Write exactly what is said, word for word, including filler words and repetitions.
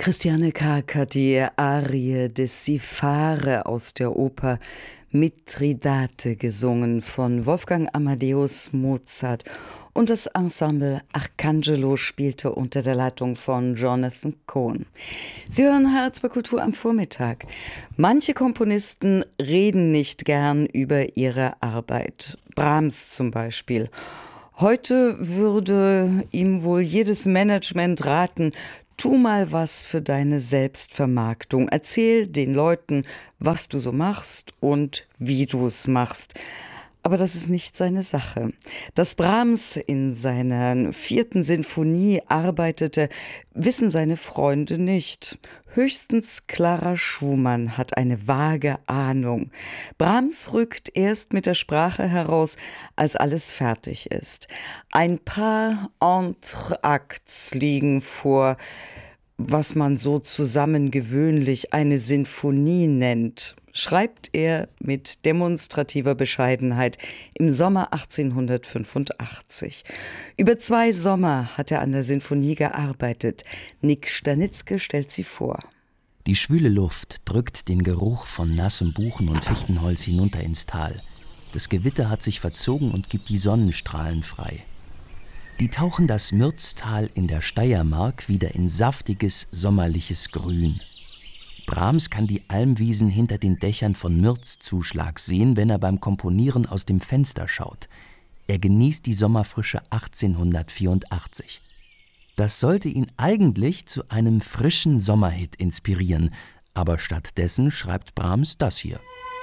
Christiane Karg hat die Arie des Sifare aus der Oper Mithridate gesungen von Wolfgang Amadeus Mozart, und das Ensemble Arcangelo spielte unter der Leitung von Jonathan Cohen. Sie hören H R zwei Kultur am Vormittag. Manche Komponisten reden nicht gern über ihre Arbeit. Brahms zum Beispiel. Heute würde ihm wohl jedes Management raten: Tu mal was für deine Selbstvermarktung. Erzähl den Leuten, was du so machst und wie du es machst. Aber das ist nicht seine Sache. Dass Brahms in seiner vierten Sinfonie arbeitete, wissen seine Freunde nicht. Höchstens Clara Schumann hat eine vage Ahnung. Brahms rückt erst mit der Sprache heraus, als alles fertig ist. Ein paar Entr'actes liegen vor, was man so zusammen gewöhnlich eine Sinfonie nennt, schreibt er mit demonstrativer Bescheidenheit im Sommer achtzehnhundertfünfundachtzig. Über zwei Sommer hat er an der Sinfonie gearbeitet. Nick Stanitzky stellt sie vor. Die schwüle Luft drückt den Geruch von nassem Buchen- und Fichtenholz hinunter ins Tal. Das Gewitter hat sich verzogen und gibt die Sonnenstrahlen frei. Die tauchen das Mürztal in der Steiermark wieder in saftiges, sommerliches Grün. Brahms kann die Almwiesen hinter den Dächern von Mürzzuschlag sehen, wenn er beim Komponieren aus dem Fenster schaut. Er genießt die Sommerfrische achtzehnhundertvierundachtzig. Das sollte ihn eigentlich zu einem frischen Sommerhit inspirieren, aber stattdessen schreibt Brahms das hier.